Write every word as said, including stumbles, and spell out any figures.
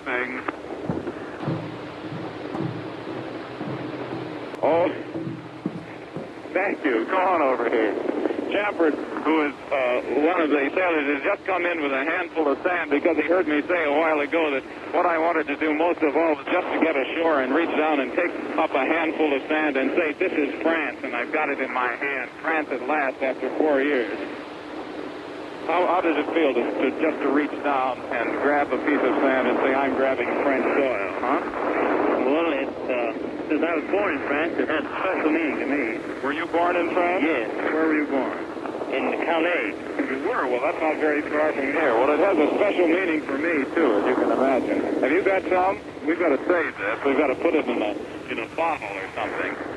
thing. Oh, thank you. Come on over here. Chafford, who is uh, one of the sailors, has just come in with a handful of sand because he heard me say a while ago that what I wanted to do most of all was just to get ashore and reach down and take up a handful of sand and say, this is France, and I've got it in my hand. France at last after four years. How, how does it feel to, to just to reach down and grab a piece of sand and say, I'm grabbing French soil, huh? Well, it, uh, since I was born in France, it has a special meaning to me. Were you born in France? Yes. Where were you born? In Calais. You were? Well, that's not very far from here. Well, it has a special meaning for me, too, as you can imagine. Have you got some? We've got to save this. We've got to put it in a, in a bottle or something.